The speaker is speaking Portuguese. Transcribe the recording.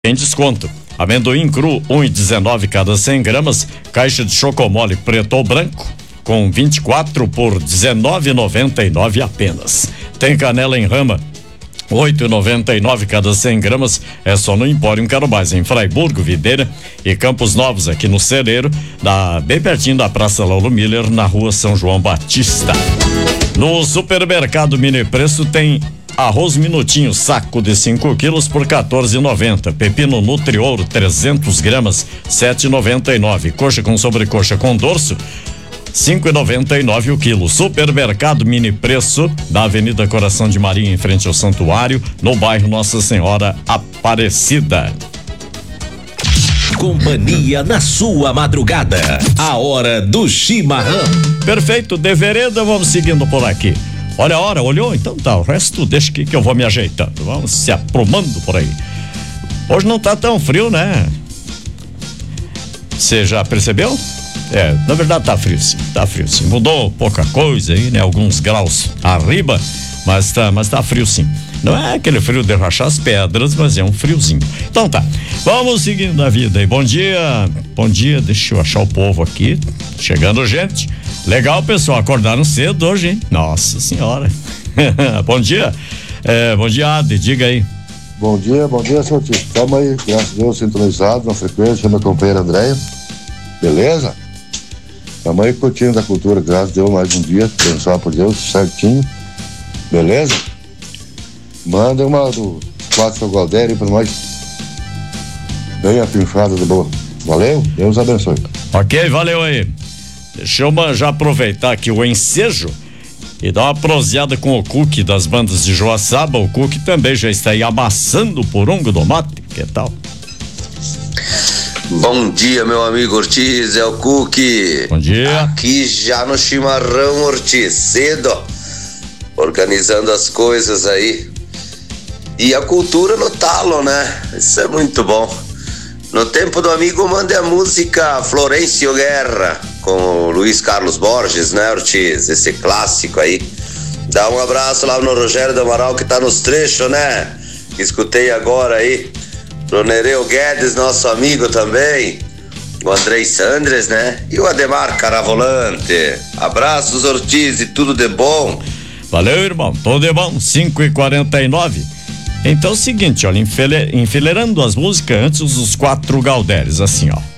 em desconto. Amendoim cru 1,19 cada 100 gramas. Caixa de chocomole preto ou branco com 24 por 19,99 apenas. Tem canela em rama 8,99 cada 100 gramas, é só no Empório Carobás, em Fraiburgo, Videira e Campos Novos, aqui no Cereiro, bem pertinho da Praça Laulo Miller, na rua São João Batista. No supermercado Mini Preço tem arroz minutinho, saco de 5 quilos por 14,90. Pepino Nutriouro 300 gramas, 7,99. Coxa com sobrecoxa com dorso, 5,99 o quilo. Supermercado Mini Preço, da Avenida Coração de Maria, em frente ao Santuário, no bairro Nossa Senhora Aparecida. Companhia na sua madrugada, a hora do chimarrão. Perfeito, de vereda, vamos seguindo por aqui. Olha a hora, olhou? Então tá, o resto deixa que eu vou me ajeitando. Vamos se aprumando por aí. Hoje não tá tão frio, né? Você já percebeu? Na verdade tá frio sim. Mudou pouca coisa aí, né? Alguns graus arriba, mas tá frio sim. Não é aquele frio de rachar as pedras, mas é um friozinho. Então tá, vamos seguindo a vida aí. Bom dia, deixa eu achar o povo aqui. Chegando gente. Legal, pessoal, acordaram cedo hoje, hein? Nossa senhora. Bom dia. Bom dia, Ade, diga aí. Bom dia, senhor Tito. Estamos aí, graças a Deus, sintonizados na frequência, minha companheira Andréia. Beleza? Estamos aí curtindo a cultura, graças a Deus, mais um dia, abençoado por Deus, certinho. Beleza? Manda uma do Quatro Galdério para nós. Bem apinchada de boa. Valeu? Deus abençoe. Ok, valeu aí. Deixa eu já aproveitar aqui o ensejo e dar uma proseada com o Cuque das bandas de Joaçaba. O Cuque também já está aí amassando o porongo do mate. Que tal? Bom dia, meu amigo Ortiz, é o Cuque. Bom dia. Aqui já no chimarrão, Ortiz, cedo, organizando as coisas aí. E a cultura no talo, né? Isso é muito bom. No tempo do amigo, mande a música Florencio Guerra, com o Luiz Carlos Borges, né, Ortiz? Esse clássico aí. Dá um abraço lá no Rogério do Amaral, que tá nos trechos, né? Escutei agora aí. Pro Nereu Guedes, nosso amigo também, o Andrei Sandres, né? E o Ademar Caravolante. Abraços, Ortiz, e tudo de bom. Valeu, irmão, tudo de bom. 5h49. Então é o seguinte, olha, enfileirando as músicas antes dos Quatro Galdéries, assim, ó.